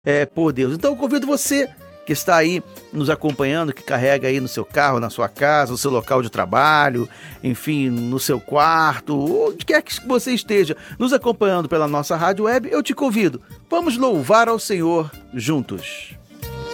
por Deus. Então eu convido você que está aí nos acompanhando, que carrega aí no seu carro, na sua casa, no seu local de trabalho, enfim, no seu quarto, onde quer que você esteja nos acompanhando pela nossa rádio web, eu te convido. Vamos louvar ao Senhor juntos.